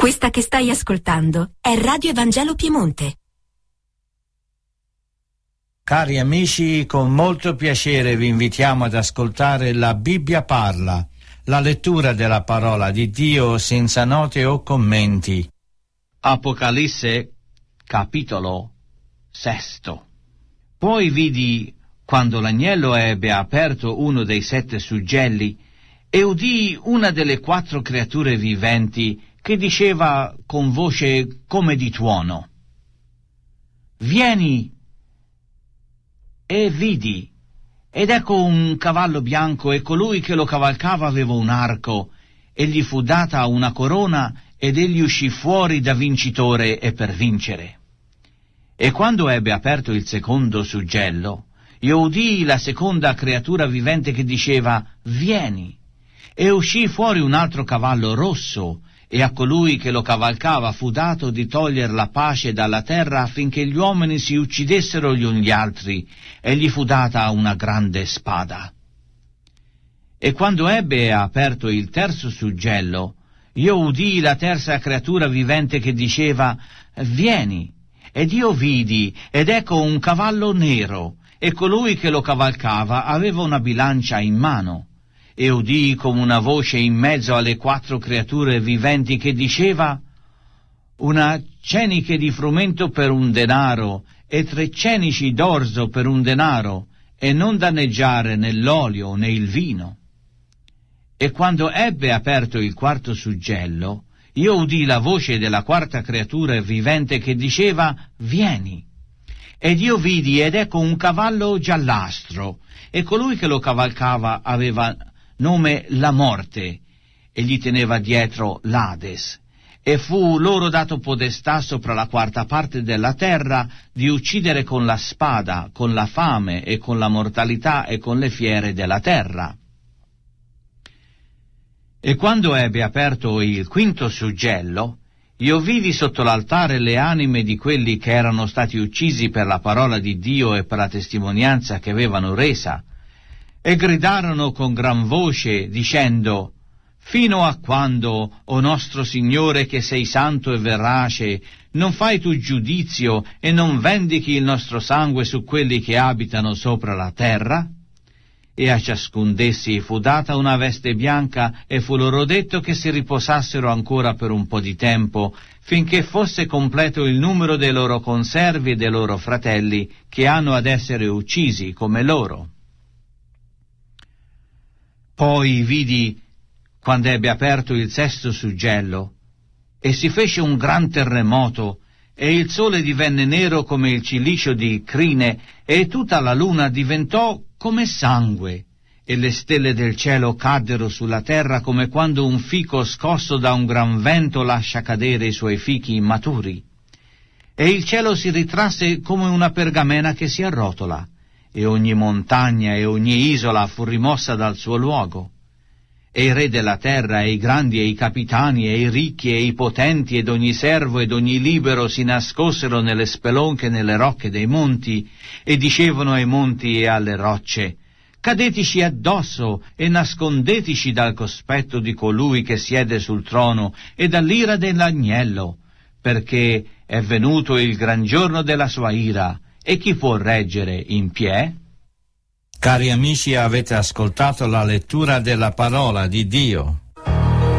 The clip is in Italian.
Questa che stai ascoltando è Radio Evangelo Piemonte. Cari amici, con molto piacere vi invitiamo ad ascoltare La Bibbia parla, la lettura della parola di Dio senza note o commenti. Apocalisse, capitolo 6. Poi vidi, quando l'agnello ebbe aperto uno dei 7 suggelli, e udii una delle 4 creature viventi che diceva con voce come di tuono: Vieni! E vidi, ed ecco un cavallo bianco, e colui che lo cavalcava aveva un arco, e gli fu data una corona, ed egli uscì fuori da vincitore e per vincere. E quando ebbe aperto il secondo suggello, io udii la seconda creatura vivente che diceva: Vieni! E uscì fuori un altro cavallo rosso, e a colui che lo cavalcava fu dato di togliere la pace dalla terra affinché gli uomini si uccidessero gli uni gli altri, e gli fu data una grande spada. E quando ebbe aperto il terzo suggello, io udii la terza creatura vivente che diceva: Vieni! Ed io vidi, ed ecco un cavallo nero, e colui che lo cavalcava aveva una bilancia in mano. E udii come una voce in mezzo alle 4 creature viventi che diceva: una ceniche di frumento per un denaro, e 3 cenici d'orzo per un denaro, e non danneggiare né l'olio né il vino. E quando ebbe aperto il quarto suggello, io udii la voce della 4ª creatura vivente che diceva: Vieni! Ed io vidi, ed ecco un cavallo giallastro, e colui che lo cavalcava aveva nome La Morte, e gli teneva dietro l'Ades, e fu loro dato podestà sopra la 4ª parte della terra di uccidere con la spada, con la fame e con la mortalità e con le fiere della terra. E quando ebbe aperto il quinto suggello, io vidi sotto l'altare le anime di quelli che erano stati uccisi per la parola di Dio e per la testimonianza che avevano resa, e gridarono con gran voce, dicendo: Fino a quando, o nostro Signore che sei santo e verace, non fai tu giudizio e non vendichi il nostro sangue su quelli che abitano sopra la terra? E a ciascun d'essi fu data una veste bianca, e fu loro detto che si riposassero ancora per un po' di tempo, finché fosse completo il numero dei loro conservi e dei loro fratelli, che hanno ad essere uccisi come loro. Poi vidi, quando ebbe aperto il 6º suggello, e si fece un gran terremoto, e il sole divenne nero come il cilicio di crine, e tutta la luna diventò come sangue, e le stelle del cielo caddero sulla terra come quando un fico scosso da un gran vento lascia cadere i suoi fichi immaturi. E il cielo si ritrasse come una pergamena che si arrotola, e ogni montagna e ogni isola fu rimossa dal suo luogo. E i re della terra, e i grandi, e i capitani, e i ricchi, e i potenti, ed ogni servo, ed ogni libero si nascosero nelle spelonche e nelle rocche dei monti, e dicevano ai monti e alle rocce: Cadetici addosso, e nascondetici dal cospetto di colui che siede sul trono, e dall'ira dell'agnello, perché è venuto il gran giorno della sua ira, e chi può reggere in piè? Cari amici, avete ascoltato la lettura della parola di Dio.